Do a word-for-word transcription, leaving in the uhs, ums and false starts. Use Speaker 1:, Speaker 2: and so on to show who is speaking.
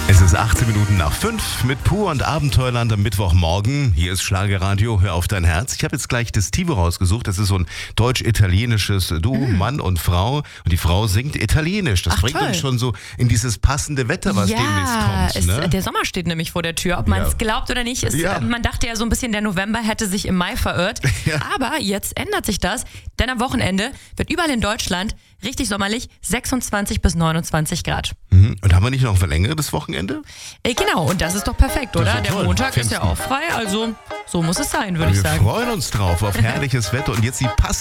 Speaker 1: Es ist achtzehn Minuten nach fünf mit Pur und Abenteuerland am Mittwochmorgen. Hier ist Schlagerradio, hör auf dein Herz. Ich habe jetzt gleich das Tivo rausgesucht. Das ist so ein deutsch-italienisches Duo, mm. Mann und Frau. Und die Frau singt Italienisch. Das
Speaker 2: Ach,
Speaker 1: bringt
Speaker 2: toll.
Speaker 1: uns schon so in dieses passende Wetter, was
Speaker 2: ja,
Speaker 1: demnächst kommt.
Speaker 2: es,
Speaker 1: Ne?
Speaker 2: der Sommer steht nämlich vor der Tür. Ob man es
Speaker 1: Ja.
Speaker 2: glaubt oder nicht, ist,
Speaker 1: Ja.
Speaker 2: man dachte ja so ein bisschen, der November hätte sich im Mai verirrt.
Speaker 1: Ja.
Speaker 2: Aber jetzt ändert sich das, denn am Wochenende wird überall in Deutschland richtig sommerlich sechsundzwanzig bis neunundzwanzig Grad.
Speaker 1: Mhm. Und haben wir nicht noch ein verlängertes Wochenende?
Speaker 2: Äh, genau, und das ist doch perfekt, oder?
Speaker 1: Das ist ja
Speaker 2: Der
Speaker 1: toll.
Speaker 2: Montag ist ja
Speaker 1: Pfingsten.
Speaker 2: auch frei, also so muss es sein, würde ich
Speaker 1: Wir
Speaker 2: sagen.
Speaker 1: freuen uns drauf auf herrliches Wetter. Und jetzt die Pass